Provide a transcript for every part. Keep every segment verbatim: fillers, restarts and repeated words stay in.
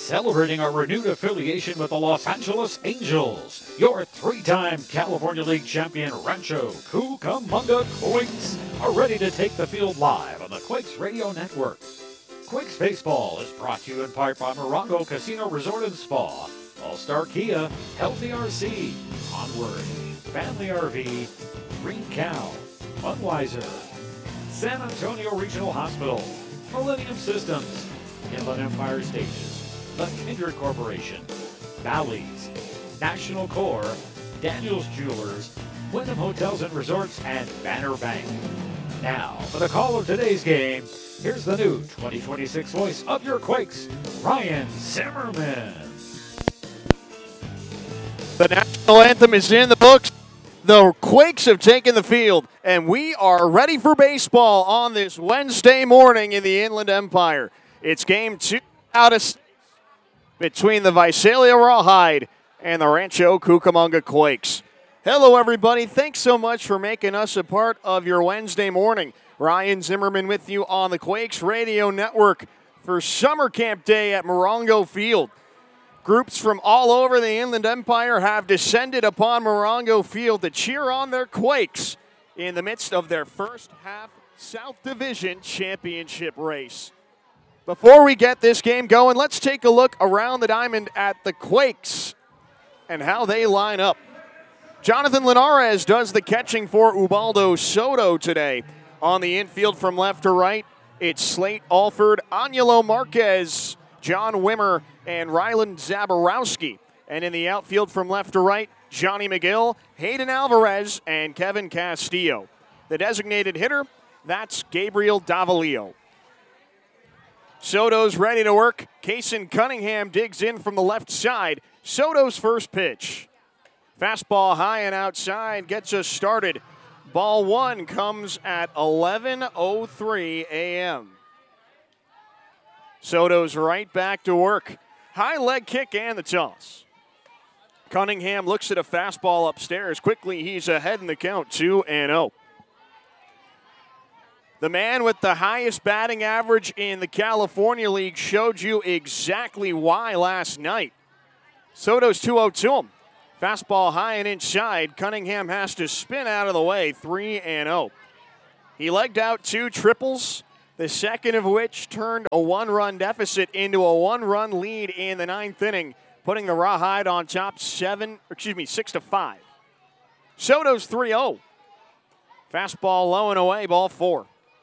celebrating our renewed affiliation with the Los Angeles Angels. Your three-time California League champion Rancho Cucamonga Quakes are ready to take the field live on the Quakes Radio Network. Quakes Baseball is brought to you in part by Morongo Casino Resort and Spa, All-Star Kia, Healthy R C, Onward, Family R V, Green Cow, Budweiser, San Antonio Regional Hospital, Millennium Systems, Inland Empire Stages, The Kindred Corporation, Bally's, National Corps, Daniels Jewelers, Wyndham Hotels and Resorts, and Banner Bank. Now, for the call of today's game, here's the new twenty twenty-six voice of your Quakes, Ryan Zimmerman. The national anthem is in the books. The Quakes have taken the field, and we are ready for baseball on this Wednesday morning in the Inland Empire. It's game two out of six between the Visalia Rawhide and the Rancho Cucamonga Quakes. Hello, everybody. Thanks so much for making us a part of your Wednesday morning. Ryan Zimmerman with you on the Quakes Radio Network for Summer Camp Day at Morongo Field. Groups from all over the Inland Empire have descended upon Morongo Field to cheer on their Quakes in the midst of their first half South Division championship race. Before we get this game going, let's take a look around the diamond at the Quakes and how they line up. Jonathan Linares does the catching for Ubaldo Soto today. On the infield from left to right, it's Slate Alford, Angelo Marquez, John Wimmer, and Ryland Zaborowski. And in the outfield from left to right, Johnny McGill, Hayden Alvarez, and Kevin Castillo. The designated hitter, that's Gabriel Davalillo. Soto's ready to work. Kaysen Cunningham digs in from the left side. Soto's first pitch. Fastball high and outside gets us started. Ball one comes at eleven oh three a.m. Soto's right back to work. High leg kick and the toss. Cunningham looks at a fastball upstairs. Quickly, he's ahead in the count, two and oh. The man with the highest batting average in the California League showed you exactly why last night. Soto's two oh to him. Fastball high and inside. Cunningham has to spin out of the way, three and oh. He legged out two triples, the second of which turned a one-run deficit into a one-run lead in the ninth inning, putting the Rawhide on top seven, excuse me, six to five. Soto's three oh. Fastball low and away, ball four.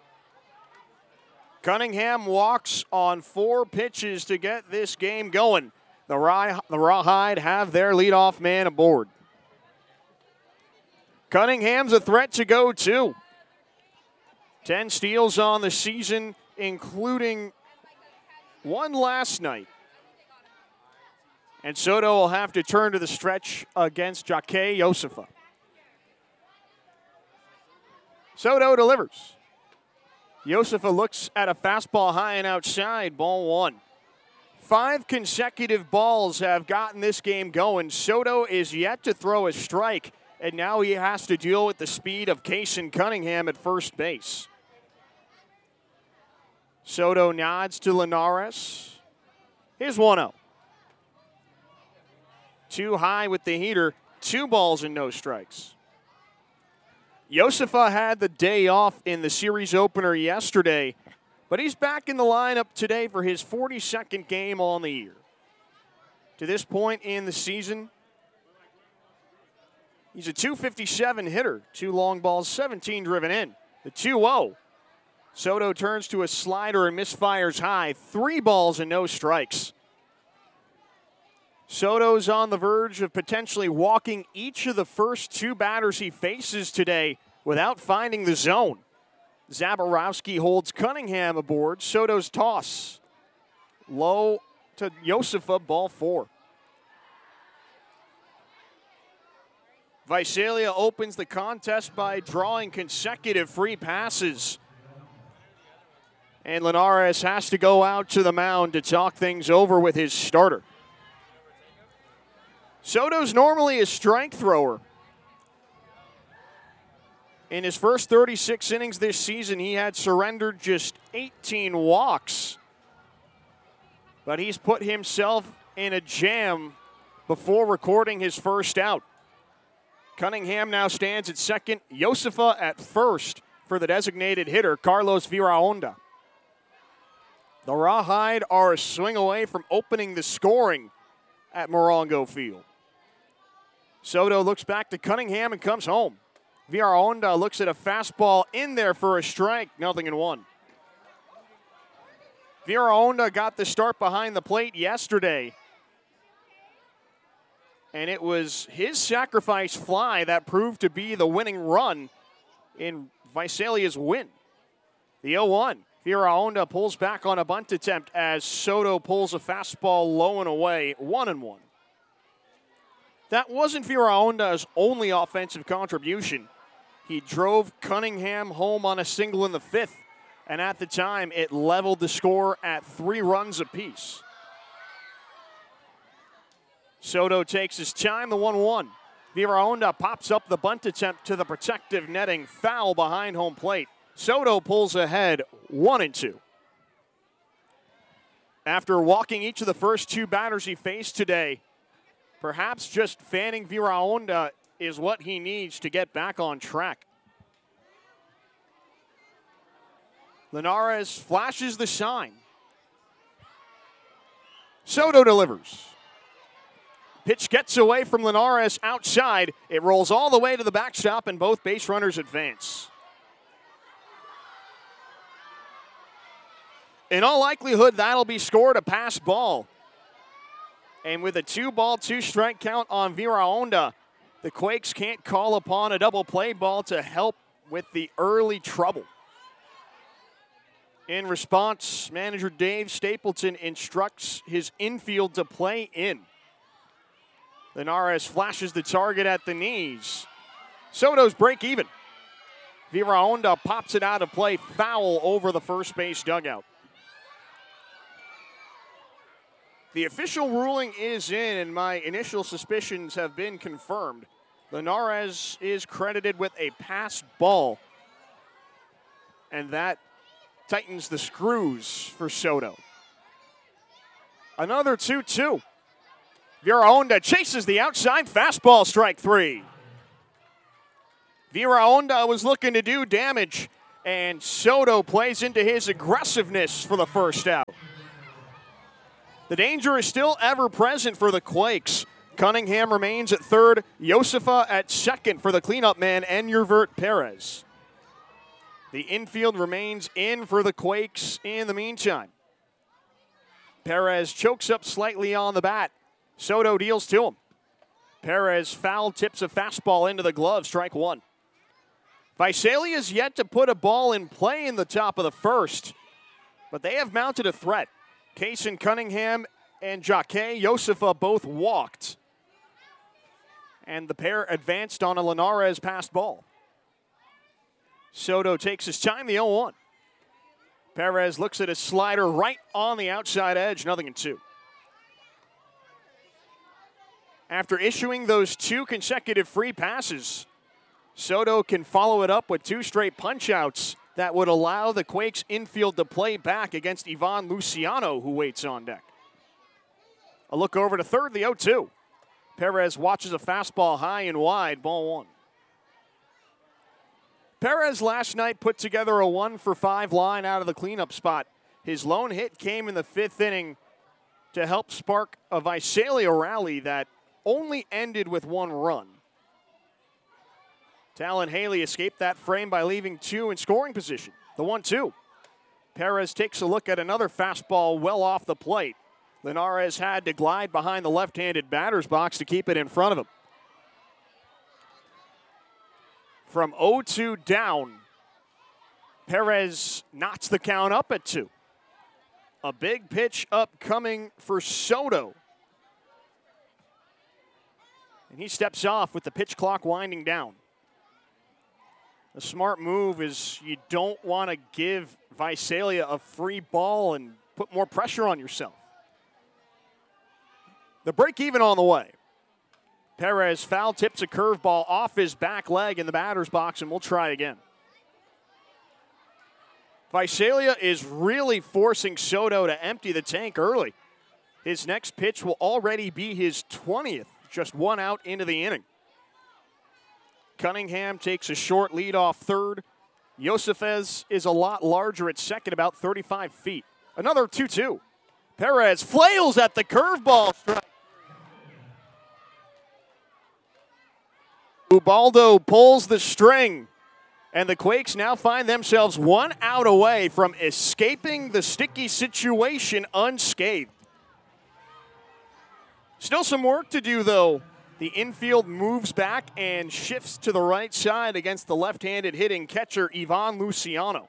Cunningham walks on four pitches to get this game going. The, Raw, the Rawhide have their leadoff man aboard. Cunningham's a threat to go, too. Ten steals on the season, including one last night. And Soto will have to turn to the stretch against Jaque Josefa. Soto delivers. Josefa looks at a fastball high and outside, ball one. Five consecutive balls have gotten this game going. Soto is yet to throw a strike, and now he has to deal with the speed of Kaysen Cunningham at first base. Soto nods to Linares. Here's one oh. Too high with the heater, two balls and no strikes. Josefa had the day off in the series opener yesterday, but he's back in the lineup today for his forty-second game on the year. To this point in the season, he's a two fifty-seven hitter, two long balls, seventeen driven in. The two oh. Soto turns to a slider and misfires high, three balls and no strikes. Soto's on the verge of potentially walking each of the first two batters he faces today without finding the zone. Zaborowski holds Cunningham aboard. Soto's toss. Low to Josefa, ball four. Visalia opens the contest by drawing consecutive free passes. And Linares has to go out to the mound to talk things over with his starter. Soto's normally a strike thrower. In his first thirty-six innings this season, he had surrendered just eighteen walks. but he's put himself in a jam before recording his first out. Cunningham now stands at second, Josefa at first for the designated hitter, Carlos Viraonda. The Rawhide are a swing away from opening the scoring at Morongo Field. Soto looks back to Cunningham and comes home. Viraonda looks at a fastball in there for a strike, nothing in one. Viraonda got the start behind the plate yesterday, and it was his sacrifice fly that proved to be the winning run in Visalia's win. The oh one. Viraonda pulls back on a bunt attempt as Soto pulls a fastball low and away, one and one. That wasn't Viraonda's only offensive contribution. He drove Cunningham home on a single in the fifth, and at the time, it leveled the score at three runs apiece. Soto takes his time, the one one. Viraonda pops up the bunt attempt to the protective netting, foul behind home plate. Soto pulls ahead, one and two. After walking each of the first two batters he faced today, perhaps just fanning Viraonda is what he needs to get back on track. Linares flashes the sign. Soto delivers. Pitch gets away from Linares outside. It rolls all the way to the backstop, and both base runners advance. In all likelihood, that'll be scored a pass ball. And with a two-ball, two-strike count on Viraonda, the Quakes can't call upon a double play ball to help with the early trouble. In response, manager Dave Stapleton instructs his infield to play in. Linares flashes the target at the knees. Soto's break even. Viraonda pops it out of play, foul over the first base dugout. The official ruling is in, and my initial suspicions have been confirmed. Linares is credited with a pass ball, and that tightens the screws for Soto. Another two two. Viraonda chases the outside fastball, strike three. Viraonda was looking to do damage, and Soto plays into his aggressiveness for the first out. The danger is still ever present for the Quakes. Cunningham remains at third, Josefa at second for the cleanup man, Enurvert Perez. The infield remains in for the Quakes in the meantime. Perez chokes up slightly on the bat. Soto deals to him. Perez foul tips a fastball into the glove, strike one. Visalia's yet to put a ball in play in the top of the first, but they have mounted a threat. Kaysen Cunningham and Jaque Josefa both walked, and the pair advanced on a Linares passed ball. Soto takes his time, the oh one. Perez looks at a slider right on the outside edge, nothing in two. After issuing those two consecutive free passes, Soto can follow it up with two straight punch-outs that would allow the Quakes infield to play back against Ivan Luciano, who waits on deck. A look over to third, the oh two. Perez watches a fastball high and wide, ball one. Perez last night put together a one for five line out of the cleanup spot. His lone hit came in the fifth inning to help spark a Visalia rally that only ended with one run. Talon Haley escaped that frame by leaving two in scoring position. The one two. Perez takes a look at another fastball well off the plate. Linares had to glide behind the left-handed batter's box to keep it in front of him. From oh two down, Perez knots the count up at two. A big pitch upcoming for Soto. And he steps off with the pitch clock winding down. A smart move is you don't want to give Visalia a free ball and put more pressure on yourself. The break even on the way. Perez foul tips a curveball off his back leg in the batter's box, and we'll try again. Visalia is really forcing Soto to empty the tank early. His next pitch will already be his twentieth, just one out into the inning. Cunningham takes a short lead off third. Yosefez is a lot larger at second, about thirty-five feet. Another two two. Perez flails at the curveball strike. Ubaldo pulls the string, and the Quakes now find themselves one out away from escaping the sticky situation unscathed. Still some work to do, though. The infield moves back and shifts to the right side against the left-handed hitting catcher, Ivan Luciano.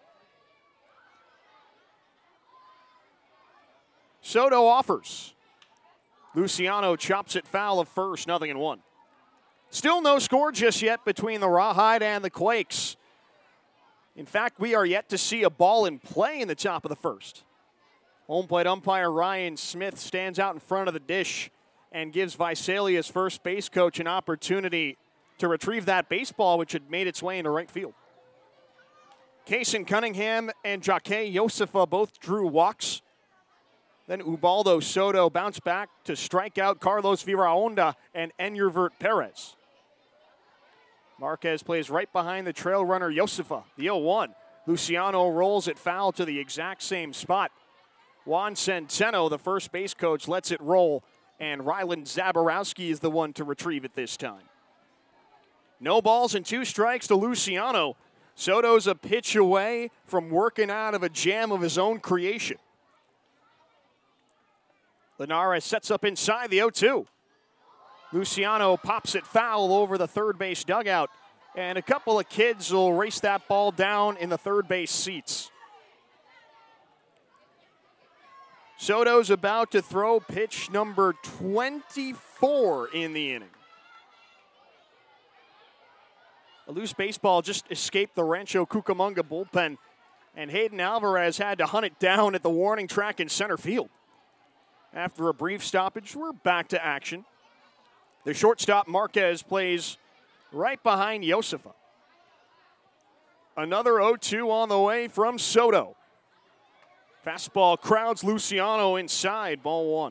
Soto offers. Luciano chops it foul of first, nothing in one. Still no score just yet between the Rawhide and the Quakes. In fact, we are yet to see a ball in play in the top of the first. Home plate umpire Ryan Smith stands out in front of the dish and gives Visalia's first base coach an opportunity to retrieve that baseball, which had made its way into right field. Kaysen Cunningham and Jake Josefa both drew walks. Then Ubaldo Soto bounced back to strike out Carlos Viraonda and Enyervert Perez. Marquez plays right behind the trail runner Josefa, the oh one. Luciano rolls it foul to the exact same spot. Juan Centeno, the first base coach, lets it roll, and Ryland Zaborowski is the one to retrieve it this time. No balls and two strikes to Luciano. Soto's a pitch away from working out of a jam of his own creation. Linares sets up inside the oh two. Luciano pops it foul over the third base dugout, and a couple of kids will race that ball down in the third base seats. Soto's about to throw pitch number twenty-four in the inning. A loose baseball just escaped the Rancho Cucamonga bullpen, and Hayden Alvarez had to hunt it down at the warning track in center field. After a brief stoppage, we're back to action. The shortstop Marquez plays right behind Josefa. Another oh two on the way from Soto. Fastball crowds Luciano inside, ball one.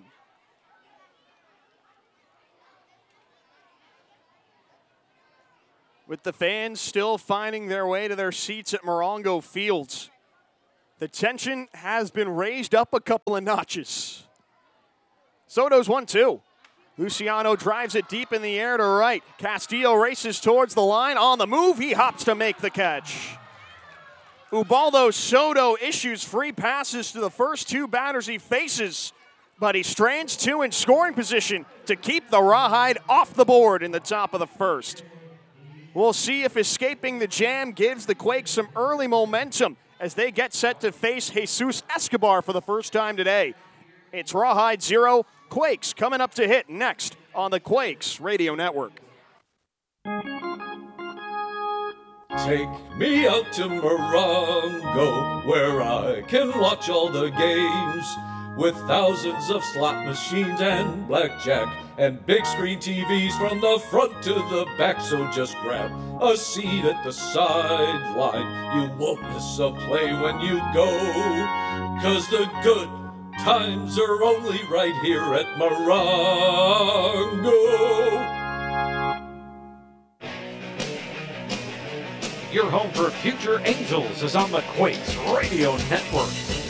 With the fans still finding their way to their seats at Morongo Fields, the tension has been raised up a couple of notches. Soto's one two. Luciano drives it deep in the air to right. Castillo races towards the line. On the move, he hops to make the catch. Ubaldo Soto issues free passes to the first two batters he faces, but he strands two in scoring position to keep the Rawhide off the board in the top of the first. We'll see if escaping the jam gives the Quakes some early momentum as they get set to face Jesus Escobar for the first time today. It's Rawhide zero, Quakes coming up to hit next on the Quakes Radio Network. Take me out to Morongo, where I can watch all the games, with thousands of slot machines and blackjack and big screen T Vs from the front to the back. So just grab a seat at the sideline. You won't miss a play when you go, 'cause the good times are only right here at Morongo. Your home for future Angels is on the Quakes Radio Network.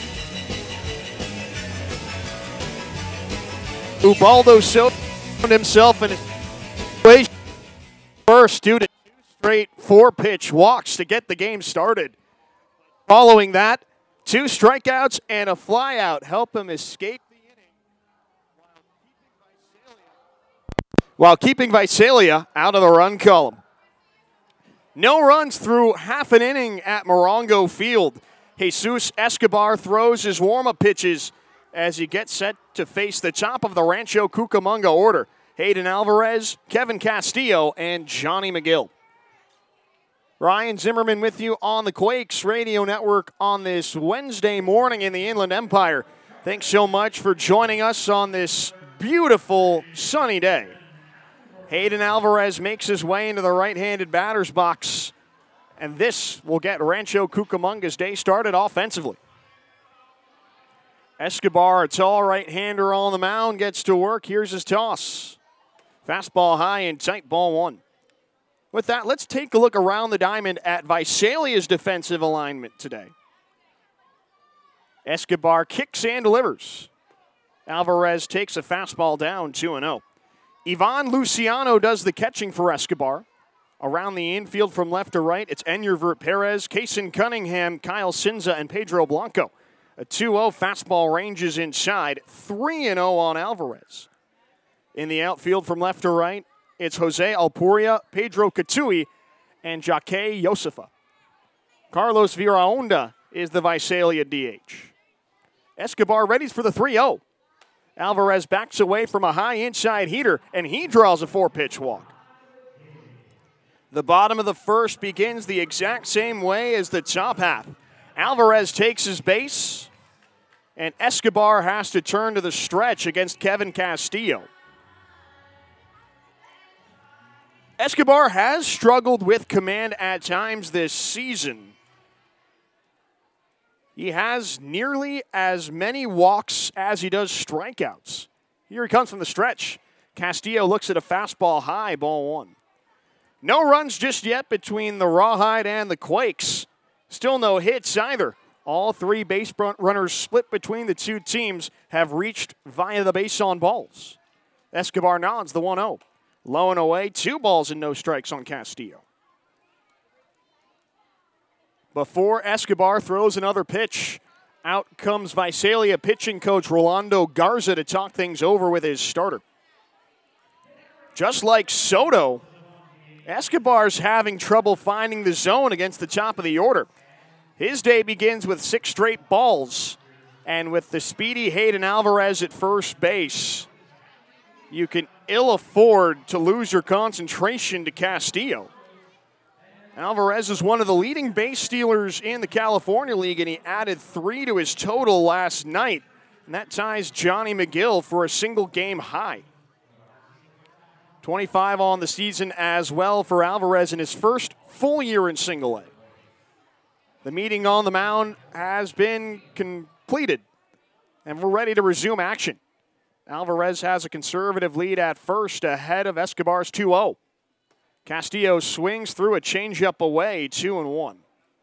Ubaldo Soto found himself in his first due to two straight four-pitch walks to get the game started. Following that, two strikeouts and a flyout help him escape the inning while keeping Visalia out of the run column. No runs through half an inning at Morongo Field. Jesus Escobar throws his warm-up pitches as he gets set to face the top of the Rancho Cucamonga order. Hayden Alvarez, Kevin Castillo, and Johnny McGill. Ryan Zimmerman with you on the Quakes Radio Network on this Wednesday morning in the Inland Empire. Thanks so much for joining us on this beautiful sunny day. Hayden Alvarez makes his way into the right-handed batter's box, and this will get Rancho Cucamonga's day started offensively. Escobar, a tall right-hander on the mound, gets to work. Here's his toss. Fastball high and tight, ball one. With that, let's take a look around the diamond at Visalia's defensive alignment today. Escobar kicks and delivers. Alvarez takes a fastball down, two and oh. Ivan Luciano does the catching for Escobar. Around the infield from left to right, it's Enyervert Perez, Kason Cunningham, Kyle Sinza, and Pedro Blanco. A two oh fastball ranges inside, three and oh on Alvarez. In the outfield from left to right, it's Jose Alpuria, Pedro Catui, and Jaque Josefa. Carlos Viraonda is the Visalia D H. Escobar readies for the three oh. Alvarez backs away from a high inside heater, and he draws a four-pitch walk. The bottom of the first begins the exact same way as the top half. Alvarez takes his base, and Escobar has to turn to the stretch against Kevin Castillo. Escobar has struggled with command at times this season. He has nearly as many walks as he does strikeouts. Here he comes from the stretch. Castillo looks at a fastball high, ball one. No runs just yet between the Rawhide and the Quakes. Still no hits either. All three base runners split between the two teams have reached via the base on balls. Escobar nods the one oh. Low and away, two balls and no strikes on Castillo. Before Escobar throws another pitch, out comes Visalia pitching coach Rolando Garza to talk things over with his starter. Just like Soto, Escobar's having trouble finding the zone against the top of the order. His day begins with six straight balls, and with the speedy Hayden Alvarez at first base, you can ill afford to lose your concentration to Castillo. Alvarez is one of the leading base stealers in the California League, and he added three to his total last night. And that ties Johnny McGill for a single game high. twenty-five on the season as well for Alvarez in his first full year in single A. The meeting on the mound has been completed, and we're ready to resume action. Alvarez has a conservative lead at first ahead of Escobar's two oh. Castillo swings through a changeup away, two and one.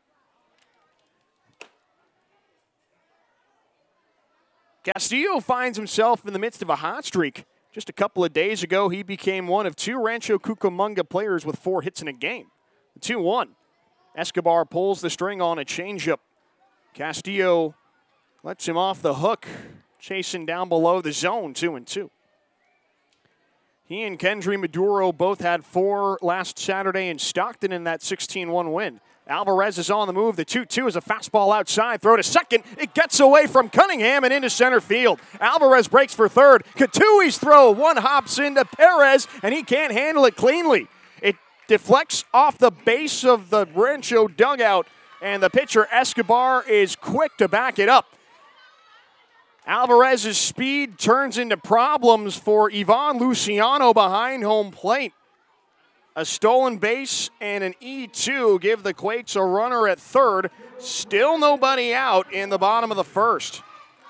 Castillo finds himself in the midst of a hot streak. Just a couple of days ago, he became one of two Rancho Cucamonga players with four hits in a game. two one. Escobar pulls the string on a changeup. Castillo lets him off the hook, chasing down below the zone, two and two. He and Kendry Maduro both had four last Saturday in Stockton in that sixteen one win. Alvarez is on the move. The two two is a fastball outside. Throw to second. It gets away from Cunningham and into center field. Alvarez breaks for third. Catui's throw. One hops into Perez, and he can't handle it cleanly. It deflects off the base of the Rancho dugout, and the pitcher Escobar is quick to back it up. Alvarez's speed turns into problems for Ivan Luciano behind home plate. A stolen base and an E two give the Quakes a runner at third. Still nobody out in the bottom of the first.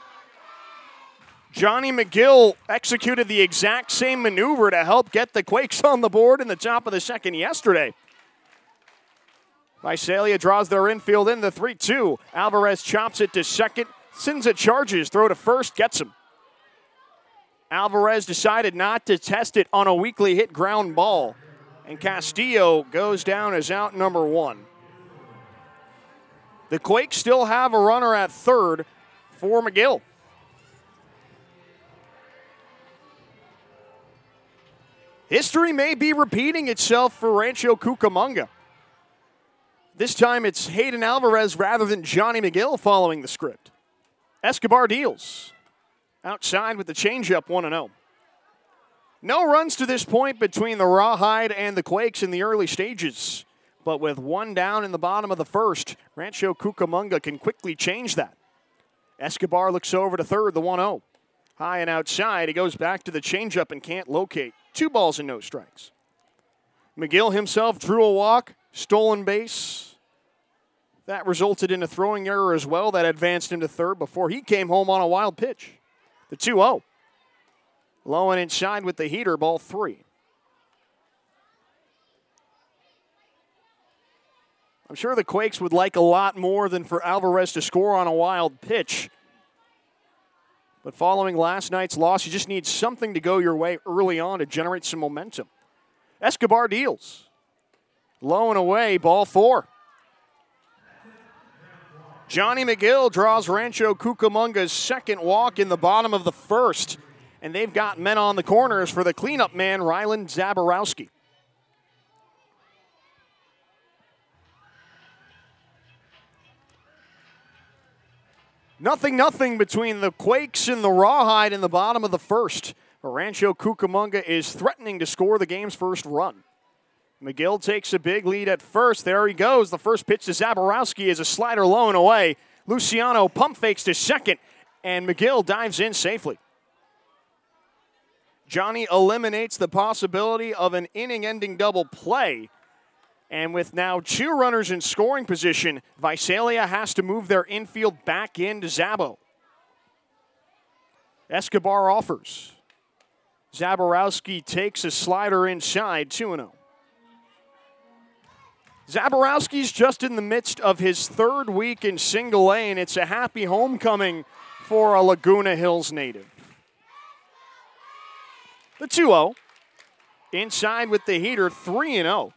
Johnny McGill executed the exact same maneuver to help get the Quakes on the board in the top of the second yesterday. Visalia draws their infield in the three two. Alvarez chops it to second. Sinza charges, throw to first, gets him. Alvarez decided not to test it on a weakly hit ground ball, and Castillo goes down as out number one. The Quakes still have a runner at third for McGill. History may be repeating itself for Rancho Cucamonga. This time it's Hayden Alvarez rather than Johnny McGill following the script. Escobar deals. Outside with the changeup, one and oh. No runs to this point between the Rawhide and the Quakes in the early stages. But with one down in the bottom of the first, Rancho Cucamonga can quickly change that. Escobar looks over to third, the one oh. High and outside, he goes back to the changeup and can't locate. Two balls and no strikes. McGill himself drew a walk, stolen base. That resulted in a throwing error as well that advanced into third before he came home on a wild pitch. The two oh. Low and inside with the heater, ball three. I'm sure the Quakes would like a lot more than for Alvarez to score on a wild pitch. But following last night's loss, you just need something to go your way early on to generate some momentum. Escobar deals. Low and away, ball four. Johnny McGill draws Rancho Cucamonga's second walk in the bottom of the first. And they've got men on the corners for the cleanup man, Rylan Zaborowski. Nothing, nothing between the Quakes and the Rawhide in the bottom of the first. Rancho Cucamonga is threatening to score the game's first run. McGill takes a big lead at first. There he goes. The first pitch to Zaborowski is a slider low and away. Luciano pump fakes to second, and McGill dives in safely. Johnny eliminates the possibility of an inning-ending double play. And with now two runners in scoring position, Visalia has to move their infield back into Zabo. Escobar offers. Zaborowski takes a slider inside, two and oh. Zaborowski's just in the midst of his third week in single A, and it's a happy homecoming for a Laguna Hills native. The two oh. Inside with the heater, three and oh.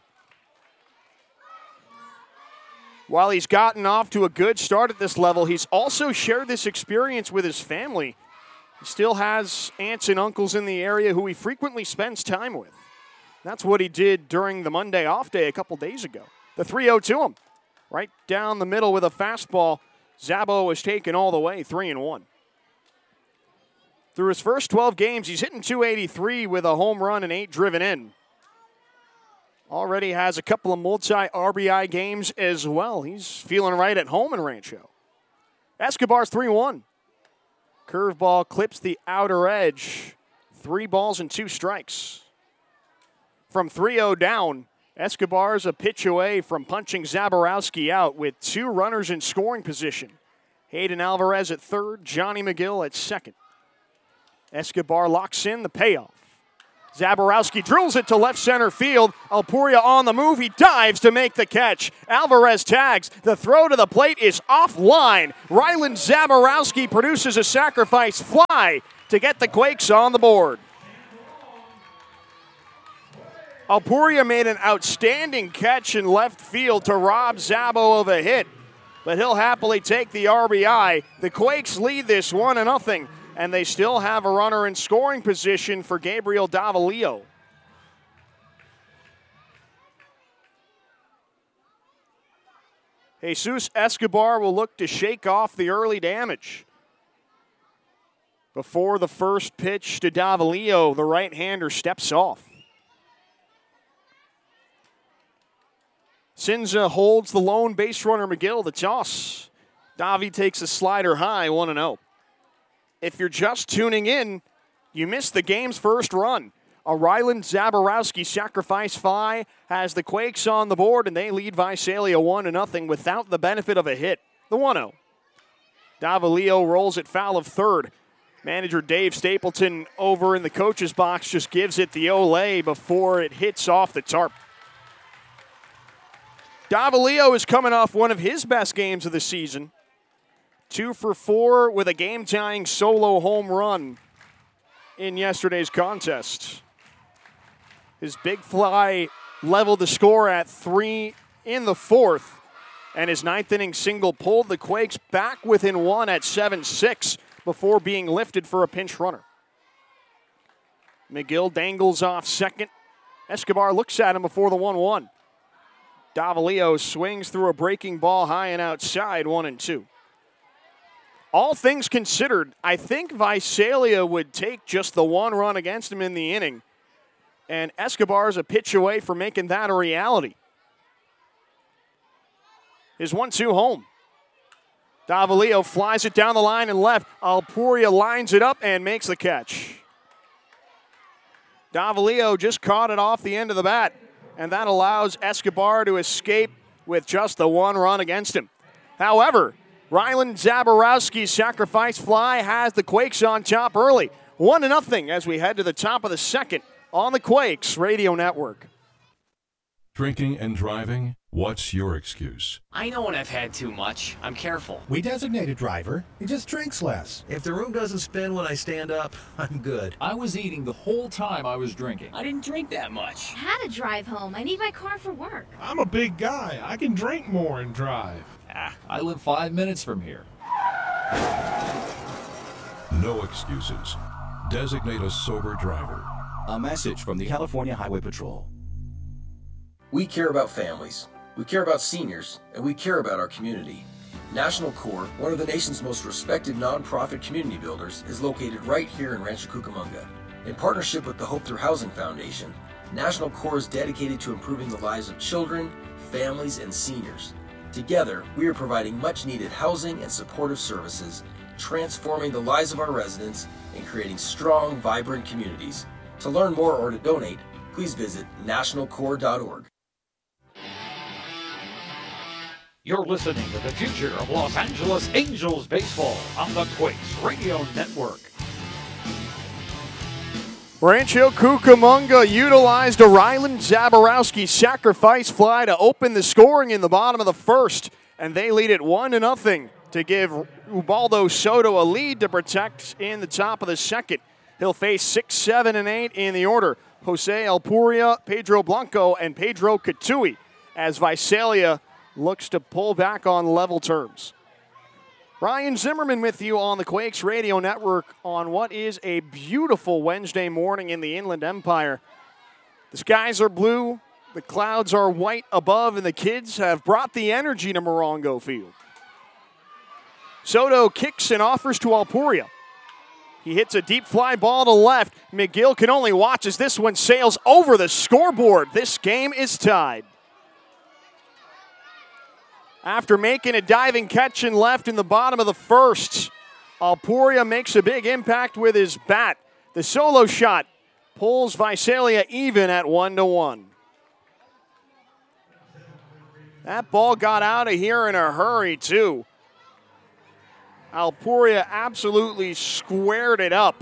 While he's gotten off to a good start at this level, he's also shared this experience with his family. He still has aunts and uncles in the area who he frequently spends time with. That's what he did during the Monday off day a couple days ago. The three oh to him. Right down the middle with a fastball. Zabo was taken all the way, three and one. Through his first twelve games, he's hitting two eighty-three with a home run and eight driven in. Already has a couple of multi-R B I games as well. He's feeling right at home in Rancho. Escobar's three one. Curveball clips the outer edge. Three balls and two strikes. From three oh down, Escobar's a pitch away from punching Zaborowski out with two runners in scoring position. Hayden Alvarez at third, Johnny McGill at second. Escobar locks in the payoff. Zaborowski drills it to left center field. Alpuria on the move. He dives to make the catch. Alvarez tags. The throw to the plate is offline. Rylan Zaborowski produces a sacrifice fly to get the Quakes on the board. Alpuria made an outstanding catch in left field to rob Zabo of a hit, but he'll happily take the R B I. The Quakes lead this one to nothing. And they still have a runner in scoring position for Gabriel Davalillo. Jesus Escobar will look to shake off the early damage. Before the first pitch to Davalillo, the right-hander steps off. Sinza holds the lone base runner McGill. The toss. Davi takes a slider high, one and oh. If you're just tuning in, you missed the game's first run. A Rylan Zaborowski sacrifice fly has the Quakes on the board, and they lead Visalia one to nothing without the benefit of a hit. The one oh. Davalillo rolls it foul of third. Manager Dave Stapleton over in the coach's box just gives it the Olay before it hits off the tarp. Davalillo is coming off one of his best games of the season. Two for four with a game-tying solo home run in yesterday's contest. His big fly leveled the score at three in the fourth, and his ninth inning single pulled the Quakes back within one at seven six before being lifted for a pinch runner. McGill dangles off second. Escobar looks at him before the one one. Davalillo swings through a breaking ball high and outside, one and two. All things considered, I think Visalia would take just the one run against him in the inning. And Escobar's a pitch away from making that a reality. His one two home. Davalillo flies it down the line and left. Alpuria lines it up and makes the catch. Davalillo just caught it off the end of the bat. And that allows Escobar to escape with just the one run against him. However, Ryland Zaborowski's sacrifice fly has the Quakes on top early. One to nothing as we head to the top of the second on the Quakes Radio Network. Drinking and driving? What's your excuse? I know when I've had too much. I'm careful. We designate a driver. He just drinks less. If the room doesn't spin when I stand up, I'm good. I was eating the whole time I was drinking. I didn't drink that much. I had to drive home. I need my car for work. I'm a big guy. I can drink more and drive. Ah, I live five minutes from here. No excuses. Designate a sober driver. A message from the California Highway Patrol. We care about families, we care about seniors, and we care about our community. National Corps, one of the nation's most respected nonprofit community builders, is located right here in Rancho Cucamonga. In partnership with the Hope Through Housing Foundation, National Corps is dedicated to improving the lives of children, families, and seniors. Together, we are providing much-needed housing and supportive services, transforming the lives of our residents, and creating strong, vibrant communities. To learn more or to donate, please visit national corps dot org. You're listening to the future of Los Angeles Angels baseball on the Quakes Radio Network. Rancho Cucamonga utilized a Ryland Zaborowski sacrifice fly to open the scoring in the bottom of the first, and they lead it one to nothing to give Ubaldo Soto a lead to protect in the top of the second. He'll face six, seven, and eight in the order. Jose Alpuria, Pedro Blanco, and Pedro Katui as Visalia looks to pull back on level terms. Ryan Zimmerman with you on the Quakes Radio Network on what is a beautiful Wednesday morning in the Inland Empire. The skies are blue, the clouds are white above, and the kids have brought the energy to Morongo Field. Soto kicks and offers to Alpuria. He hits a deep fly ball to left. McGill can only watch as this one sails over the scoreboard. This game is tied. After making a diving catch and left in the bottom of the first, Alpuria makes a big impact with his bat. The solo shot pulls Visalia even at one to one. That ball got out of here in a hurry, too. Alpuria absolutely squared it up.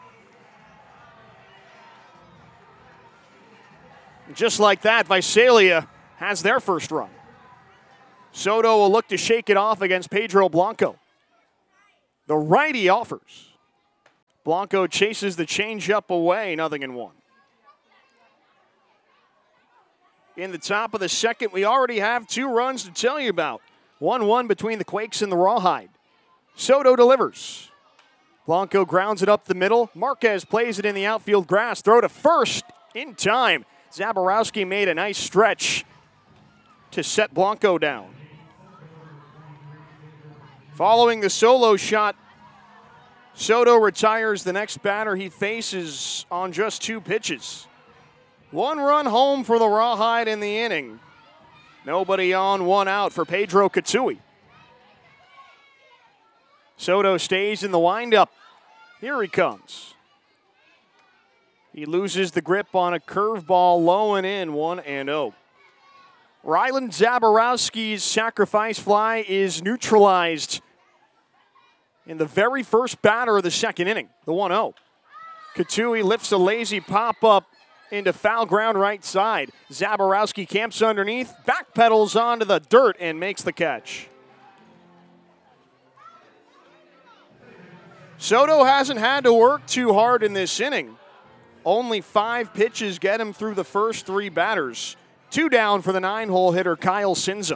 Just like that, Visalia has their first run. Soto will look to shake it off against Pedro Blanco. The righty offers. Blanco chases the changeup away, nothing in one. In the top of the second, we already have two runs to tell you about. one one between the Quakes and the Rawhide. Soto delivers. Blanco grounds it up the middle. Marquez plays it in the outfield grass. Throw to first in time. Zaborowski made a nice stretch to set Blanco down. Following the solo shot, Soto retires the next batter he faces on just two pitches. One run home for the Rawhide in the inning. Nobody on, one out for Pedro Katui. Soto stays in the windup. Here he comes. He loses the grip on a curveball low and in, one and oh. Ryland Zaborowski's sacrifice fly is neutralized in the very first batter of the second inning, the one oh. Katui lifts a lazy pop-up into foul ground right side. Zaborowski camps underneath, backpedals onto the dirt, and makes the catch. Soto hasn't had to work too hard in this inning. Only five pitches get him through the first three batters. Two down for the nine-hole hitter Kyle Sinza.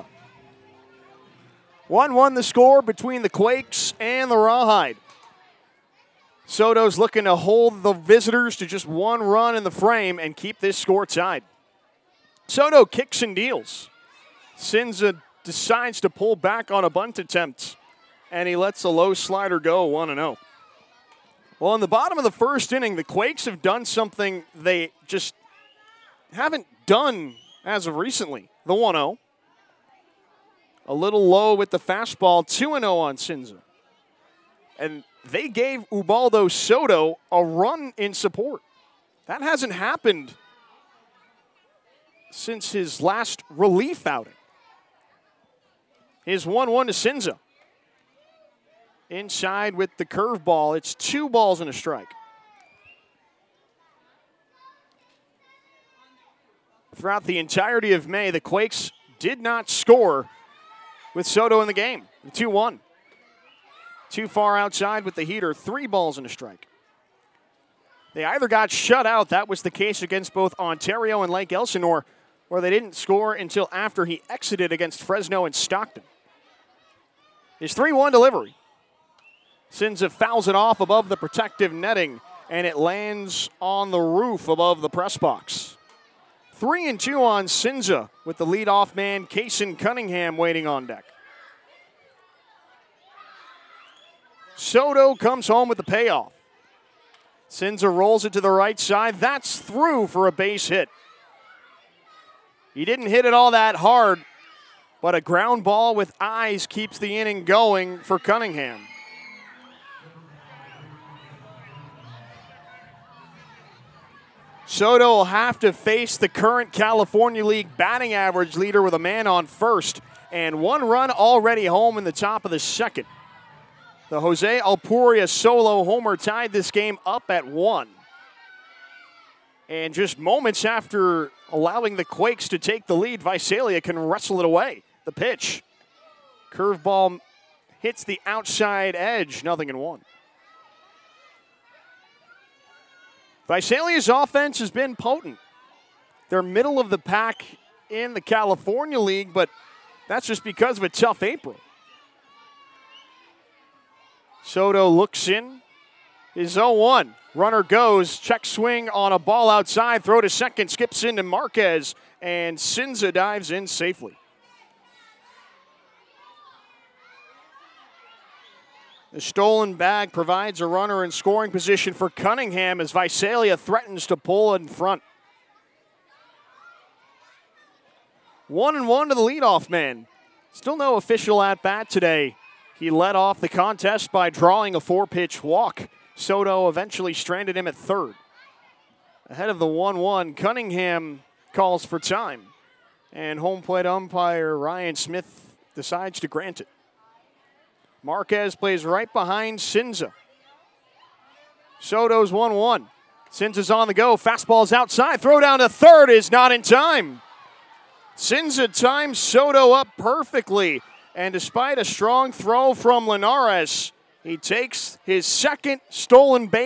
one one the score between the Quakes and the Rawhide. Soto's looking to hold the visitors to just one run in the frame and keep this score tied. Soto kicks and deals. Sinza decides to pull back on a bunt attempt, and he lets a low slider go, one and oh. Well, in the bottom of the first inning, the Quakes have done something they just haven't done as of recently. The one oh. A little low with the fastball, two and oh on Sinza. And they gave Ubaldo Soto a run in support. That hasn't happened since his last relief outing. is one one to Cinza. Inside with the curveball. It's two balls and a strike. Throughout the entirety of May, the Quakes did not score with Soto in the game. two one. Too far outside with the heater. Three balls and a strike. They either got shut out. That was the case against both Ontario and Lake Elsinore, or they didn't score until after he exited against Fresno and Stockton. His three one delivery. Cinza fouls it off above the protective netting, and it lands on the roof above the press box. Three and two on Cinza with the leadoff man, Kaysen Cunningham, waiting on deck. Soto comes home with the payoff. Cinza rolls it to the right side. That's through for a base hit. He didn't hit it all that hard, but a ground ball with eyes keeps the inning going for Cunningham. Soto will have to face the current California League batting average leader with a man on first, and one run already home in the top of the second. The Jose Alpuria solo homer tied this game up at one. And just moments after allowing the Quakes to take the lead, Visalia can wrestle it away. The pitch. Curveball hits the outside edge, nothing in one. Visalia's offense has been potent. They're middle of the pack in the California League, but that's just because of a tough April. Soto looks in. Is oh one. Runner goes. Check swing on a ball outside. Throw to second. Skips into Marquez. And Cinza dives in safely. The stolen bag provides a runner in scoring position for Cunningham as Visalia threatens to pull in front. One and one to the leadoff man. Still no official at-bat today. He led off the contest by drawing a four-pitch walk. Soto eventually stranded him at third. Ahead of the one one, Cunningham calls for time. And home plate umpire Ryan Smith decides to grant it. Marquez plays right behind Cinza. Soto's one one. Cinza's on the go. Fastball's outside. Throw down to third is not in time. Cinza times Soto up perfectly. And despite a strong throw from Linares, he takes his second stolen base.